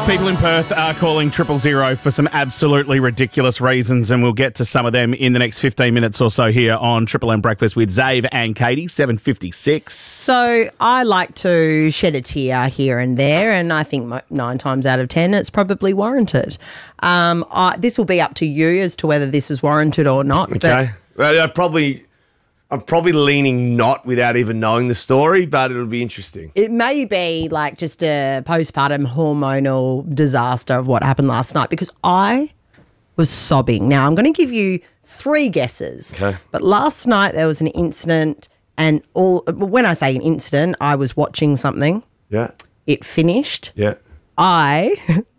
People in Perth are calling 000 for some absolutely ridiculous reasons, and we'll get to some of them in the next 15 minutes or so here on Triple M Breakfast with Zave and Katie, 7:56. So I like to shed a tear here and there, and I think 9 times out of 10 it's probably warranted. This will be up to you as to whether this is warranted or not. Okay. Well, I'm probably leaning not without even knowing the story, but it'll be interesting. It may be like just a postpartum hormonal disaster of what happened last night, because I was sobbing. Now, I'm going to give you 3 guesses. Okay. But last night there was an incident, and when I say an incident, I was watching something. Yeah. It finished. Yeah. I,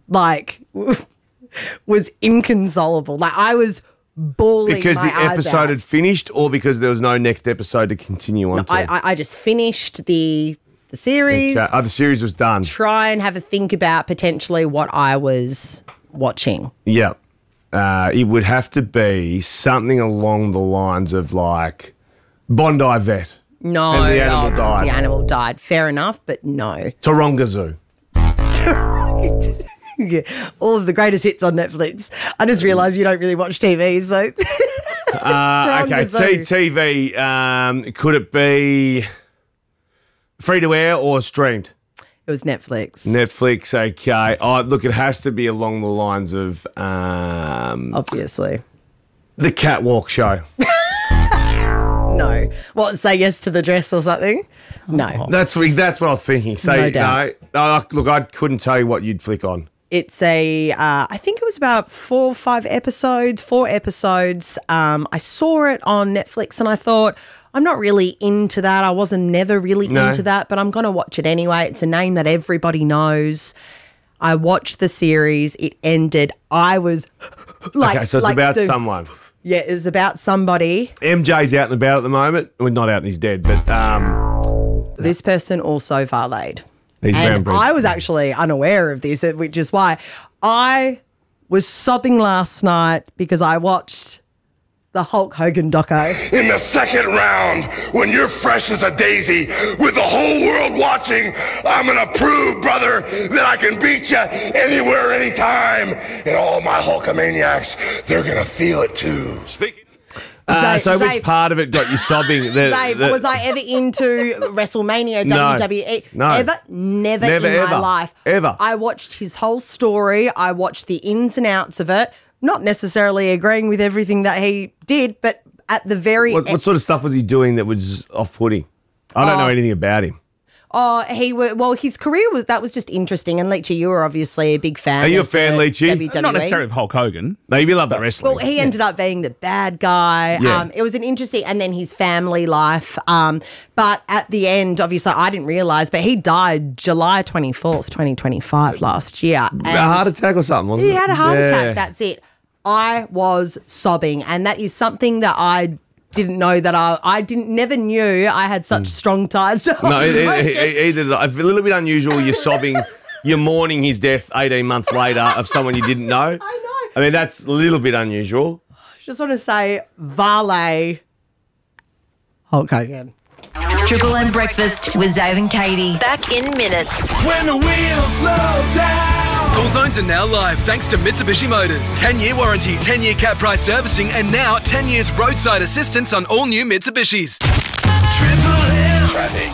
was inconsolable. Like, I was bawling Because my the eyes episode out. had finished, or because there was no next episode to continue on to? I just finished the series. Okay. Oh, the series was done. Try and have a think about potentially what I was watching. Yeah. It would have to be something along the lines of like Bondi Vet. No, And the animal died. The animal died. Fair enough, but no. Taronga Zoo. Yeah, all of the greatest hits on Netflix. I just realised you don't really watch TV, so. Okay, TV. Could it be free to air or streamed? It was Netflix. Netflix, okay. Oh, look, it has to be along the lines of Obviously. The Catwalk Show. No. What, say yes to the dress or something? No. That's what I was thinking. Say No doubt. no. Look, I couldn't tell you what you'd flick on. It's I think it was about 4 or 5 episodes, 4 episodes. I saw it on Netflix and I thought, I'm not really into that. I wasn't never really into that, but I'm going to watch it anyway. It's a name that everybody knows. I watched the series. It ended. I was like... Okay, so it's about someone. Yeah, it was about somebody. MJ's out and about at the moment. Well, not out and he's dead, but... This person also valeted. He's And brown I was actually unaware of this, which is why I was sobbing last night because I watched the Hulk Hogan doco. In the second round, when you're fresh as a daisy, with the whole world watching, I'm gonna prove, brother, that I can beat you anywhere, anytime. And all my Hulkamaniacs, they're gonna feel it too. so which Zave- part of it got you sobbing? Dave, was I ever into WrestleMania, WWE? No. Ever? Never in my ever. life. Ever. I watched his whole story. I watched the ins and outs of it. Not necessarily agreeing with everything that he did, but at the very What sort of stuff was he doing that was off-putting? I don't know anything about him. his career was just interesting. And Leachy, you were obviously a big fan. Are you a of fan, the Leachy? WWE. Not necessarily of Hulk Hogan. No, you love that wrestling. Well, he ended up being the bad guy. Yeah. It was an interesting, and then his family life. But at the end, obviously, I didn't realise, but he died July 24th, 2025 last year. a heart attack or something, wasn't it? He had a heart Yeah. attack. That's it. I was sobbing, and that is something that I didn't know that never knew I had such strong ties to. No, either. A little bit unusual. You're sobbing. You're mourning his death 18 months later of someone you didn't know. I know. I mean, that's a little bit unusual. Just want to say, Valet Hulk Hogan. Triple M Breakfast with Zave and Katie. Back in minutes. When the wheels slow down. School zones are now live thanks to Mitsubishi Motors. 10-year warranty, 10-year cap price servicing, and now 10 years roadside assistance on all new Mitsubishis. Triple M. Traffic.